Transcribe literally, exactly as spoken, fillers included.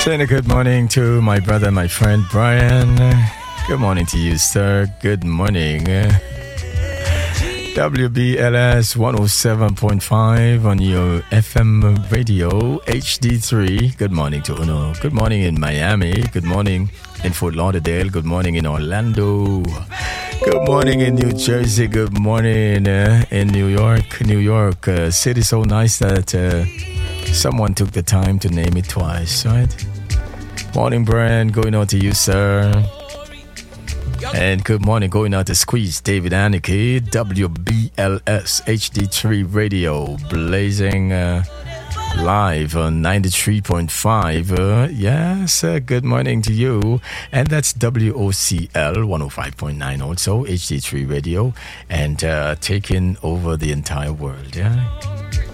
Saying a good morning to my brother, my friend Brian. Good morning to you, sir. Good morning. W B L S one oh seven point five on your F M radio, H D three. Good morning to Uno. Good morning in Miami. Good morning in Fort Lauderdale. Good morning in Orlando. Good morning in New Jersey. Good morning uh, in New York. New York uh, city so nice that uh, someone took the time to name it twice, right? Morning, Brian. Going on to you, sir. And good morning going out to Squeeze, David Aniki, W B L S H D three Radio, blazing uh, live on ninety-three point five. Uh, yes, uh, good morning to you. And that's W O C L one oh five point nine also, H D three Radio, and uh, taking over the entire world, yeah?